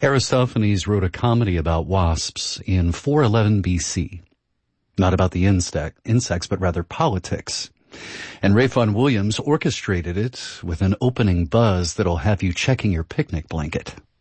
Aristophanes wrote a comedy about wasps in 411 BC. Not about the insects, but rather politics. And Ray Vaughan Williams orchestrated it with an opening buzz that'll have you checking your picnic blanket.